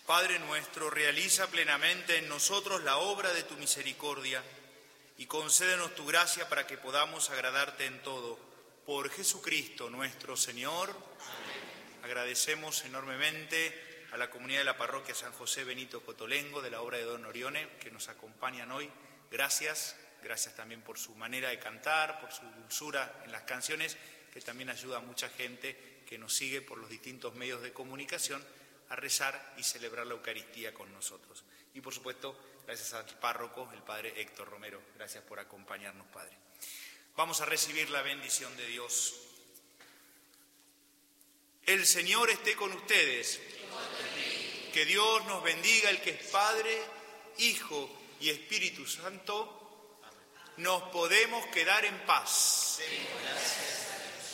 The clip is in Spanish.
Padre nuestro, realiza plenamente en nosotros la obra de tu misericordia y concédenos tu gracia para que podamos agradarte en todo. Por Jesucristo nuestro Señor. Amén. Agradecemos enormemente a la comunidad de la parroquia San José Benito Cotolengo de la obra de Don Orione que nos acompañan hoy. Gracias también por su manera de cantar, por su dulzura en las canciones, que también ayuda a mucha gente que nos sigue por los distintos medios de comunicación a rezar y celebrar la Eucaristía con nosotros. Y por supuesto, gracias al párroco, el padre Héctor Romero. Gracias por acompañarnos, Padre. Vamos a recibir la bendición de Dios. El Señor esté con ustedes. Que Dios nos bendiga, el que es Padre, Hijo y Espíritu Santo. Nos podemos quedar en paz.